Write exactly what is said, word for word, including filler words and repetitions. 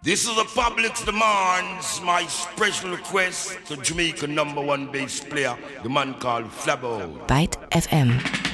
This is the public's demands, my special request to Jamaica number one bass player, the man called Flabo. Byte F M.